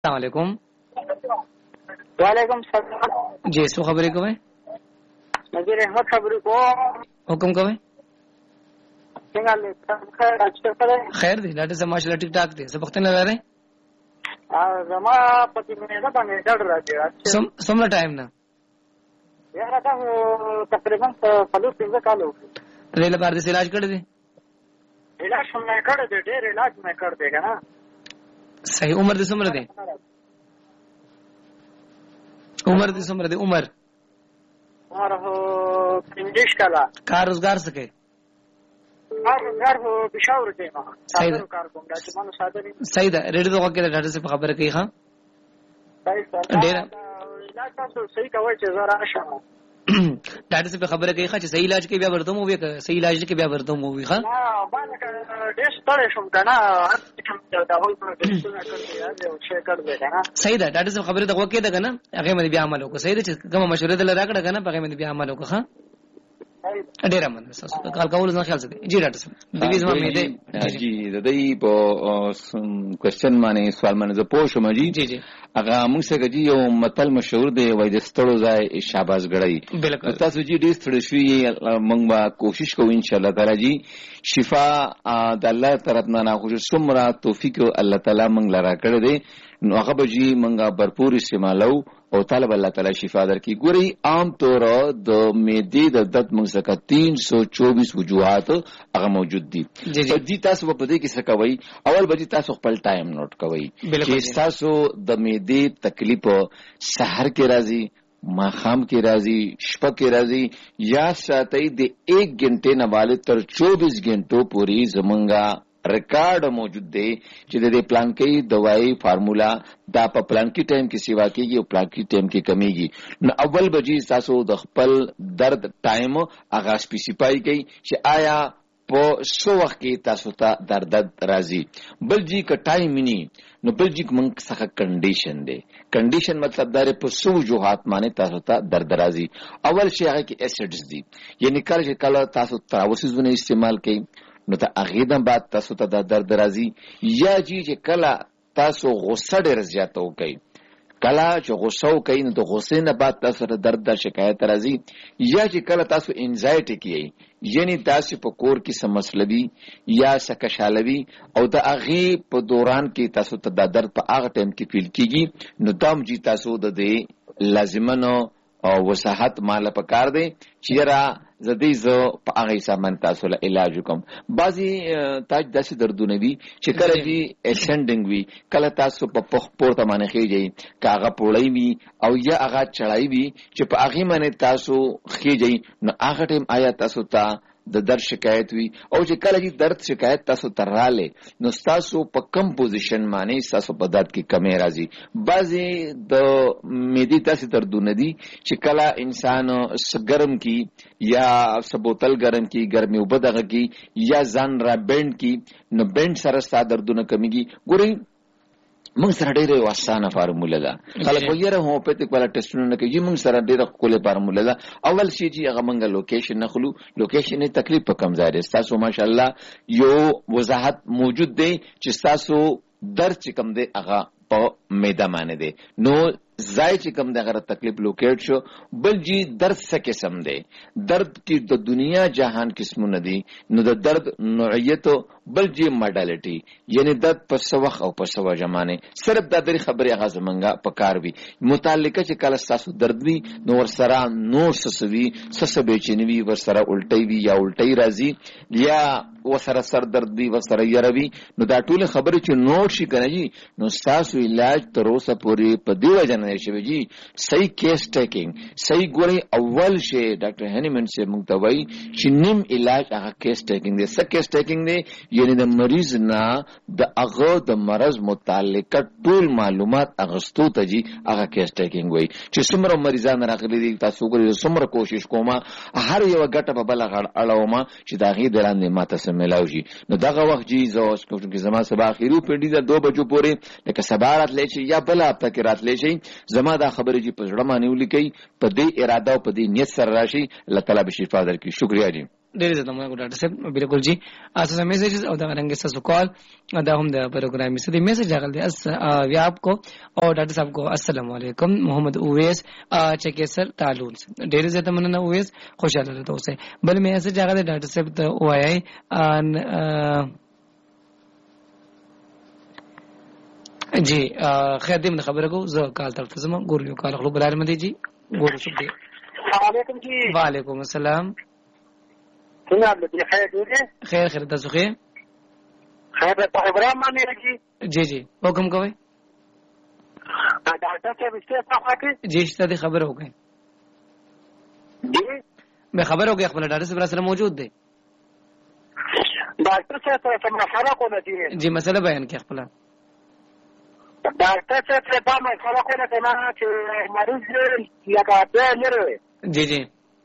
السلام علیکم. وعلیکم السلام. جی څه خبرې کوئ؟ نذیر احمد خبرې کوم. حکم کوئ. څنګه لې خیر دی ډاکټر صاحب ماشاءالله ټیک ټاک دی. څه پوښتنه لرئ؟ زما پتی مې دا باندې ډډ راځي. څومره ټایم نه؟ یاره دا تقریبا 4-5 کال وو. دې لپاره د علاج کړی دی؟ علاج مې کړی دی، ډېر علاج مې کړی دی کنه. صحیح. عمر دې څومره دی؟ عمر 50 کاله. کار روزګار څه کوي؟ کار هو پېښور کې ما ساده کار کوم دا چې مانو ساده نه. صحیح ده. ریډیو دغه کې ډاکټر صاحب خبره کوي. ها ډېر علاج تاسو صحیح کوي چې زه راشم. ډاکټر صاحب خبره کوي چې صحیح علاج کې بیا ورته مو وي، صحیح علاج کې بیا ورته مو وي. ها باندې ډېر ستړی شوم کنه. دا هول په ټیسټونه کړی او شي کړی کنه. صحیح ده. ډاکټر صاحب خبره دغه کې ده کنه، هغه باندې بیا عمل وکړه. صحیح ده چې کوم مشوره دل راکړه کنه، هغه باندې بیا عمل وکړه. ها ډیر مننه تاسو کال کول نه خیال ساتئ. جی ډاکټر صاحب د ویزما مې ده جی د دې په کوېسچن باندې سوال باندې زه پوه شوم. جی هغه موږ څنګه جی یو متل مشهور دی وای د ستړو ځای شاباس غړی. بالکل تاسو جی ډیر ستړي شوي، موږ به کوشش کوو ان شاء الله تعالی جی شفا د الله طرف نه خو څومره توفیق الله تعالی موږ لرا کړی دی نو هغه به جی موږ भरपूर استعمالو او طالب الله تعالی شفا درکړي. ګوري عام طور د معدې د درد موږ څخه 324 وجوهات هغه موجود دي. جی تاسو په دې کې څه کوي؟ اول به تاسو خپل ټایم نوٹ کوي چې تاسو د معدې تکلیف سحر کې راځي، ماخام کې راځي، شپه کې راځي، یا ساتي د 1 غنټه نه والے تر 24 غنټو پوری زمونږه ریکارډ موجود دی چې د دې پلان کې دوايي فارمولا دا په پلان کې ټایم کې سیوا کېږي او پلان کې ټایم کې کمیږي. نو اول بجې تاسو د خپل درد ټایم هغه سپیسیفای کړئ چې آیا په څو وخت کې تاسو ته درد راځي. بل جی کا ټایم ني نو بل جی موږ څخه کنډیشن دی. کنډیشن مطلب دا په څو وجوهات باندې تاسو ته درد راځي. اول شی هغه کې اسیډز دي، یعنی کله تاسو تراوسزونه استعمال کړئ نو ته هغه د بعد تاسو ته د درد راځي. یا چې کله تاسو غوسه ډېر زیاته وکړئ، کله چې غوسه وکړئ نو د غوسې نه بعد تاسو ته درد د شکایت راځي. یا چې کله تاسو انزایټي کوي، یعنی تاسو په کور کې څه مسله وي یا څه کشاله وي او د هغې په دوران کې تاسو ته د درد په هغه ټایم کې فیل کېږي نو دا هم تاسو د دې لازمنو او وساحت مال پکار دی چې را زدي زو په هغه سامان تاسو له علاج کوم. بعضي تاج داسې دردونه وي چې کله دي اسندنګ وي، کله تاسو په پخ پورته باندې خېږي، کاغه پوړی وي او یا هغه چړای وي چې په هغه باندې تاسو خېږي نو هغه ټیم آیا تاسو ته د درد شکایت وي او چې کله دې درد شکایت تاسو تراله نو تاسو په کم پوزیشن باندې تاسو په درد کې کمی راځي. بعضي د معدې تاسو دردونه دي چې کله انسان ګرم کی یا سبوتل ګرم کی، ګرمي وبدغه کی یا ځان را بند کی نو بند سره ستاسو دردونه کمیږي. ګورئ موږ سره ډېره اسانه فارموله ده. خلک وایي هومیوپیتیک والا ټیسټونه کوي، موږ سره ډېره ښکلې فارموله ده. اول شی چې هغه موږ لوکیشن نه خلو، لوکیشن یې تکلیف په کم ځای دی. تاسو ماشاءالله یو وضاحت موجود دی چې تاسو درد چې کم دی هغه په میده باندې دی نو ځای چې کم دی هغه تکلیف لوکیټ شو. بل جی درد څه قسم دی؟ درد کې د دنیا جهان قسمونه دي نو د درد نوعیت. بل جی ماډالیټي یعنی درد په سوخ او په سو جمانه صرف د درې خبرې هغه زمونږه په کار وي متعلقه چې کله تاسو درد وي نو ور سره نور سسوي سسبې چنوي ور سره الټي وي یا الټي راځي یا وسره سر درد وي وسره يروي نو دا ټول خبرې چې نوٹ شي کنه جی نو تاسو علاج تر اوسه پورې په دی وجه نه شوی جی. صحیح کیس ټیکینګ صحیح ګوري اول شی ډاکټر هنیمن سے موږ ته وایي چې نیم علاج هغه کیس ټیکینګ دی. څه کیس ټیکینګ دی؟ یعنی د مریض نه د هغه د مرض متعلقه ټول معلومات اغستو ته جی هغه کیس ټیکینګ وایي. چې څومره مریضان راغلي دي تاسو ګورئ څومره کوشش کومه هر یو ګټه په بل غړ اړومه چې دا غي دلاندې ماته سملاو شي. نو دغه وخت جی زوس کوم چې زما سبا اخیرو پنډي د 2 بجو پورې لکه سبا راتلی شي یا بل هفته کې راتلی شي زما دا خبرې چې په زړه باندې ولیکي په دې اراده او په دې نیت سره راشي الله تعالی به شفا درکړي. شکریا جی. ډېر زیات مننه ډاکټر صاحب بالکل جی اساسا میسجز او دا رنګ ساسو کال دا هم د پروګرام سره میسج راغلی دی آپ کو اور ډاکټر صاحب کو السلام علیکم محمد اویس چکیسر تعلون ډېر زیات مننه اویس خوشاله راته اوسه بل میسج راغلی ډاکټر صاحب ته وایي جی خیر دې من خبره کو زه کال تر تزم ګور یو کال خپل بلار مدي جی ګور شو دی السلام علیکم جی وعلیکم السلام څنګه دې خیر دې خیر خیر تاسو خیر خیر په پروګرام باندې جی جی حکم کوئ ډاکټر صاحب څه پخاته جی ستاسو خبر ہو گئی جی میں خبر ہو گیا خپل ډاکټر صاحب سره موجود دی ډاکټر صاحب څه مسله کوله دي جی مسله بیان کړئ خپل ډاکټر صاحب دا مسله کوله چې مریض یا کا لري جی جی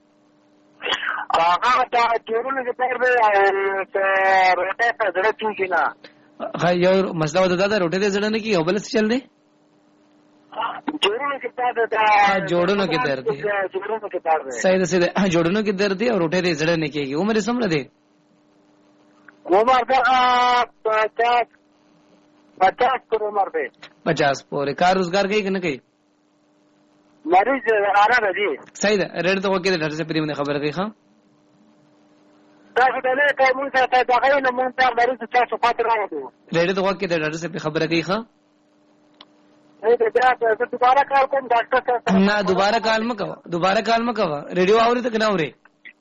هغه دا جوړونه چې پر روټه په ځړه کېږي نه یو مسله ودا دا روټه دې ځړه نه کی او بل څه چل دی جوړونه کې دا جوړونو کې درد دی جوړونه کې درد دی صحیح ده جوړونو کې درد دی او روټه دې ځړه نه کیږي عمر سمره دی عمر دا 50 پر عمر دی 50 پورې کار روزګار کوي کنه کوي مریض آرام دی صحیح ده ریډ ته وکړه ډاکټر صاحب پرې خبر کوي ښا دا څه نه کوي مونږ ته دا غوښنه مونږ ته مریض څه څه پاتې راغلی ریډ ته وکړه ډاکټر صاحب خبر کوي ښا دوباره کال کوم ډاکټر صاحب نه دوباره کال مکوا ریډیو اوري ته کنه اوري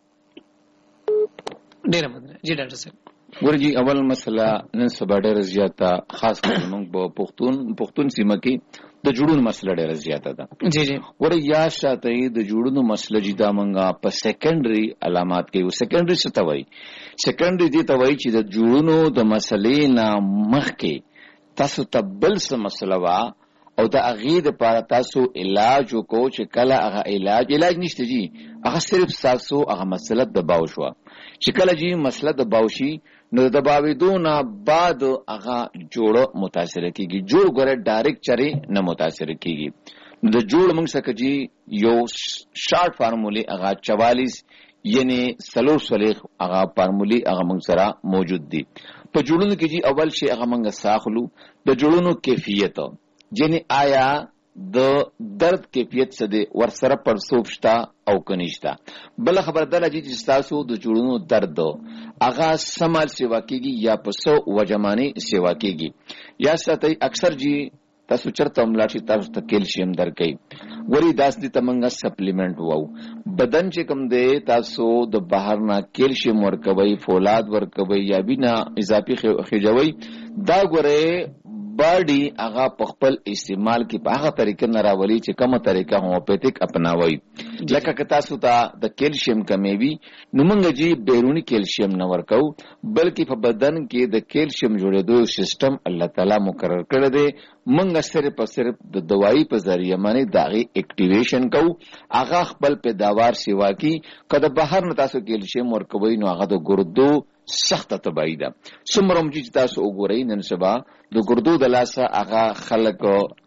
ډیر مدره جی ډاکټر صاحب ورجی اول مسله نن سبا ډېر زیاته خاص کر موږ په پښتون سیمه کې د جوړونو مسله ډېر زیاته ده جی جی ور یا شاته د جوړونو مسله جدا منګه په سیکنډري علامات کې و سیکنډري څه ته وایي سیکنډري دي ته وایي چې د جوړونو د مسلې نه مخکې تاسو ته بل څه مسله وا او د اغه د پاره تاسو علاج وکړو چې کله هغه علاج نشته جی هغه صرف تاسو هغه مسله د باو شو چې کله جی مسله د باوشي نو د باویدونه بعد هغه جوړه متاثر کیږي جوړ غره ډایرکټ چره نه متاثر کیږي د جوړ موږ سره جی یو شارټ فارموله هغه 44 یعنی سلور صلیخ هغه فارموله هغه موږ سره موجود دي په جوړونو کې جی اول شی هغه موږ ساخلو د جوړونو کیفیت یعنی آیا د درد کیفیت څه دی ورسره پرسوب شتا او کنيشتا بل خبردار چې تاسو د جوړونو درد اغا سمال سیوا کیږي یا پسو وجمانی سیوا کیږي یا ساتي اکثر جی تاسو چرته ملاشي تاسو ته کیلشیم درکې وری داس دي تمنګ سپلیمنٹ وو بدن چې کوم دی تاسو د بهر نه کیلشیم ورکوي فولاد ورکوي یا بنا اضافي خجوي دا ګوره باډي هغه په خپل استعمال کې په هغه طریقه نه راولي چې کومه طریقه هومیوپیتیک اپناوي لکه که تاسو ته د کیلشیم کمی وي نو موږ جی بیرونی کیلشیم نه ورکو بلکې په بدن کې د کیلشیم جوړېدو سیستم الله تعالی مقرر کړی دی موږ صرف د دوايي په ذریعہ باندې داغي اکټیویشن کو هغه خپل پیداوار سیوا کی کله بهر نه تاسو کیلشیم ورکوي نو هغه د ګردو سخت تبعید سمرم چې تاسو وګورئ نن سبا د ګردو د لاسه هغه خلک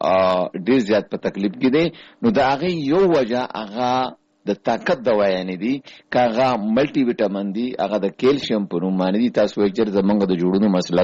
ډیر زیات په تکلیف کې دي نو دا هغه یو وجه هغه د طاقت دوايانې دي کاغه ملټي وټامین دي هغه د کیلشیم په نوم باندې تاسو یې زمونږ د جوړونو مسله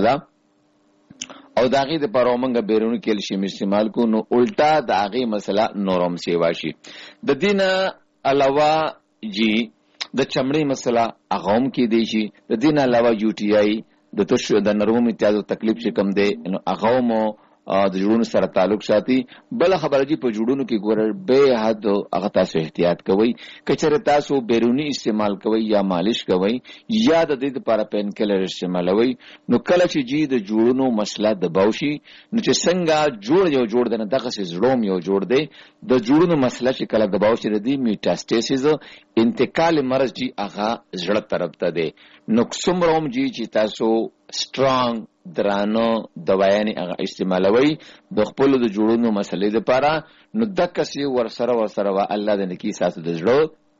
ده او داغه د پرومنګ بیرونی کیلشیم استعمال کو نو الټا داغه مسله نورم سیوا شي د دینه علاوه جی د چمړې مسله اغوم کې دی شي د دین علاوه یو ټي آی د تشو د نرمو امتیاز او تکلیف چې کم دی نو اغوم د جوړونو سره تعلق ساتي بل خبره جی په جوړونو کې ګور به حد هغه تاسو احتیاط کوئ کچره تاسو بیرونی استعمال کوئ یا مالش کوئ یا د دې لپاره پین کلر استعمالوي نو کله چې جی د جوړونو مسله د باوشي نو چې څنګه جوړ دنه دغه سي زړوم یو جوړ دی د جوړونو مسله چې کله د باوشي ردي میټاستاسیس انتقال مرض جی هغه زړه طرف ته دی نو څومره جی چې تاسو سترونګ درانو دوايانې هغه استعمالوي د خپل د جوړونو مسلې لپاره نو دکسي ورسره وا الله د نکی ساتو د زړه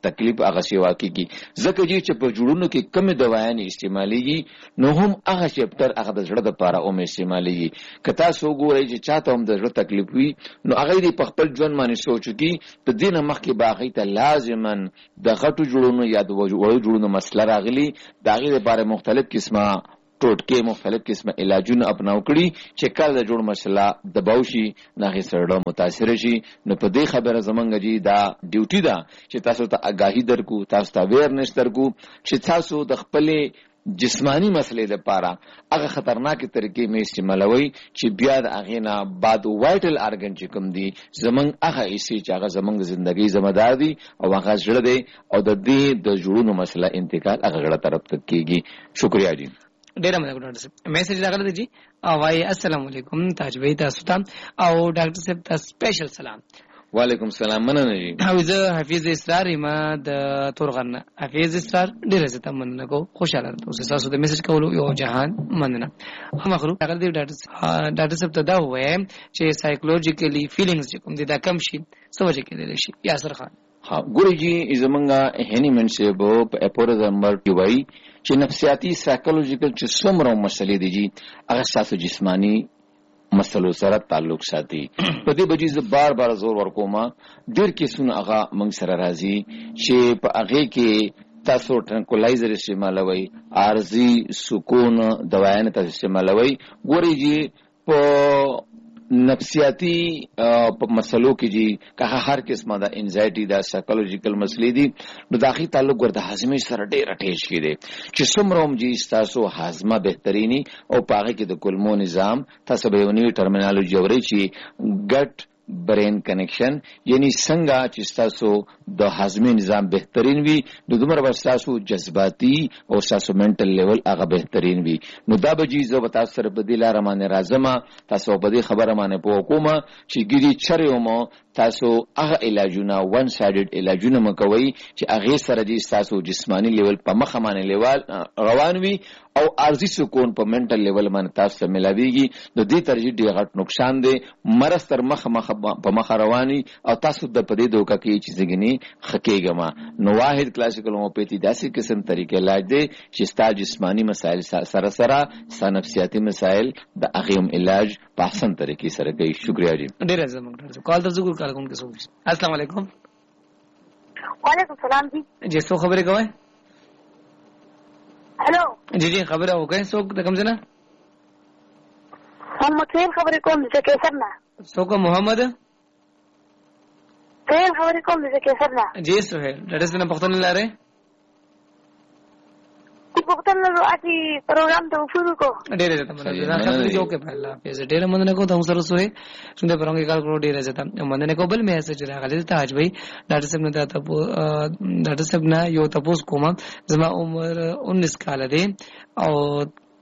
تکلیف هغه سی واقع کی ځکه چې په جوړونو کې کم دوايان استعماليږي نو هم هغه چپټر هغه د زړه د پاره اوم استعماليږي کتا سو ګوري چې چاته هم د زړه تکلیف وي نو هغه دې په خپل ژوند باندې سوچ کی د دینه مخکې باغی ته لازمن د غټو جوړونو یا د وړو جوړونو مسله راغلي دا غي لپاره مختلف قسمه ټوټکې مختلف قسمه علاجونه اپناو کړي چې کله د جوړ مسله د باوشي نه سره متاثر شي نو په دې خبره زمونږ جی دا ډیوټي ده چې تاسو ته آگاهی درکو تاسو ته اویرنس درکو چې تاسو د خپل جسمانی مسلې لپاره هغه خطرناک طریقې مې استعمالوي چې بیا د هغه نه بعد وایټل ارګن چې کوم دي زمونږ هغه ایسي چې هغه زمونږ ژوندۍ ذمہ دار دي او هغه زړه دی او د دې د جوړونو مسله انتقال هغه غړ طرف ته کیږي شکریا جی ډیر مننه ډاکټر صاحب میسج راغلی دی وای السلام علیکم تاج بھائی تاسو ته او ډاکټر صاحب تاسو سپیشل سلام وعلیکم السلام مننه جی حفیظ اسرار ما د تورغن حفیظ اسرار ډیر زته مننه کو خوشاله تاسو د میسج کولو یو جهان مننه مخلوق هغه دی ډاکټر صاحب ته دا وای چې سایکولوژیکلی فیلینګز کوم دي دا کم شي سوچ کېدل شي یاسر خان ها ګوري جی زمونږه هنی منشه بو په اپورز نمبر دی وای چې نفسیاتی سایکولوژیکل چې څومره مسلې دي جی هغه ساسو جسمانی مسلو سره تعلق ساتي په دې بجې ز بار زور ورکوما ډیر کیسونه هغه موږ سره راځي چې په هغه کې تاسو ټرانکولایزر استعمالوي عارضی سکون دوايان تاسو استعمالوي ګوري جی په نفسیاتی په مسلو کې جی که هر قسمه د انزایټي دا سایکولوژیکل مسلې دي نو داخلي تعلق ورته هاضمه سره ډېر اٹیچ کیږي چې څومره جی تاسو هاضمه بهتريني او پاغه کې د کولمو نظام تاسو به ونی ټرمینالوژي اوري چې ګټ برین کنیکشن یعنی څنګه چې تاسو د هاضمي نظام بهترین وي نو دومره به تاسو جذباتي او تاسو منټل لیول هغه بهترین وي نو دا به جزو به تاسو سره بدیل رمانه راځم تاسو په دې خبره باندې په حکومت چې ګری چریومو تاسو هغه علاجونه وان سایډډ علاجونه مکوي چې هغه سره دي تاسو جسمانی لیول په مخه باندې لیول روان وي او ارزي سکون په منټل لیول باندې تاسو ملاويږي نو دې ترجیح ډیر غټ نقصان دی مرز تر مخه په مخه رواني او تاسو د پدې دوکه کې چې زګنی خکېګما نو واحد کلاسیکل هومیوپیتي داسې قسم طریقې علاج دی چې ستا جسمانی مسائل سره سره نفسیاتي مسائل د اغیم علاج په احسن طریقې سره کوي شکریا جی ډیر زموږ ډاکټر کال ته ضرور کال کوم کې سو السلام علیکم وعلیکم السلام جی سو خبرې کوئ हेलो जी खबर है ओके सो कम से ना हम मुझे खबर कौन से कैसर ना सो को मोहम्मद फिर खबर कौन से कैसर ना जी सुहेल डरे से ना पख्तन ला रहे पख्तन ला आती प्रोग्राम तो शुरू को डेरे जाता मतलब खबर जो के पहला पेज डेरे मंदने को तो सर सुहे सुनते परंगे काल को डेरे जाता मंदने को बल मैसेज रहा गले था आज भाई डॉक्टर साहब ने डॉक्टर साहब ना यो तपोस कोमा जमा उम्र 19 काल दे और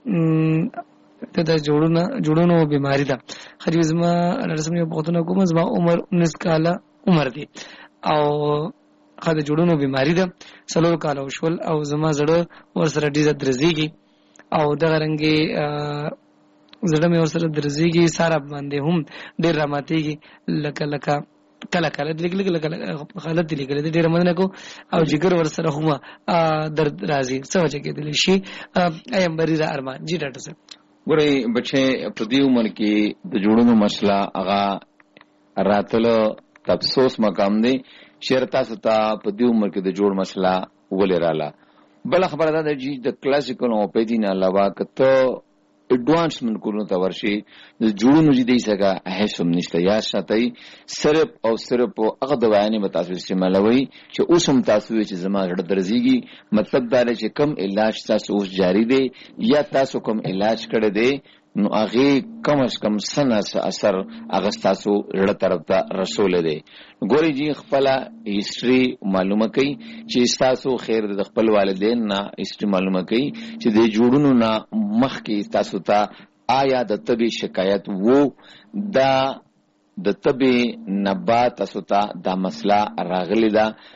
ته جوړونو بیماری ده خدای زما رسمي بوتنه کوم زما عمر 19 کاله عمر دی او خدای جوړونو بیماری ده سلور کاله وشول او زما زړه ور سره ډیزه درزيږي او دغه رنګي زړه مې ور سره درزيږي ساره باندې هم ډیر راماتيږي لکه کله غلط دي لیکل دي ډیر مننه کو او جګر ور سره هم درد راځي څه وجه کې دي شي ایم بریرا ارمان جی ډاکټر صاحب ګورې بچې په دې عمر کې د جوړونو مسله هغه راتلو تفسوس مقام دی شرطه ستا په دې عمر کې د جوړ مسله ولې رااله بل خبره ده چې د کلاسیکل هومیوپیتي نه علاوه کته एडवांसमेंट कोलो ता वर्षी जुड़ूनु जी देई सका अहसम निष्ठा या साथै सिर्फ और सिर्फ अग दवायाने बतासु इस्तेमालवई چې اوسم تاسو چې زما غړ درځيږي مطلب دا چې کم علاج تاسو اوس جاری دی یا تاسو کم علاج کړی دی نو هغه کم از کم سنه اثر هغه تاسو غړ طرف ته رسول دی ګوري جی خپل هیستوري معلومه کوي چې تاسو خیر د خپل والدین نه هیستوري معلومه کوي چې د جوړونو نه مخ کې تاسو ته آیا د طبي شکایت وو دا د طبي نبات تاسو ته دا مسله راغلی دا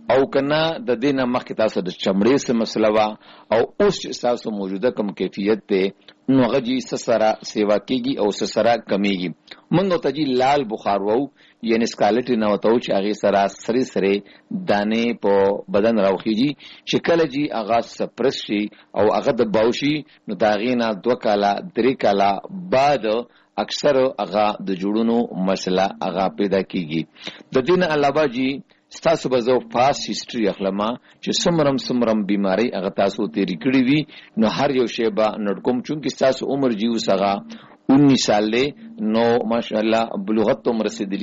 او کنا د دینه مخکې تاسو د چمړې سره مسله وا او اوس چې تاسو موجوده کم کیفیت ته نو غجی سسرا سیوا کیږي او سسرا کمیږي موږ ته جی لال بخار وو یعنی سکالټ نه وتاو چې هغه سره سری دانه په بدن راوخیږي چې کله جی هغه سپرس شي او هغه د باوشي نو داغینا 2 کاله 3 کاله بعد اکثر هغه د جوړونو مسله هغه پیدا کیږي د دین علاوه جی ستاسو به زو پاس هیستوري اخلما چې سمرم بیماری هغه تاسو تیری کړی وي نو هر یو شی به نډکوم چونکه تاسو عمر جیو سغه 19 سال له نو ماشاءالله بلوغت تو مرسیدلی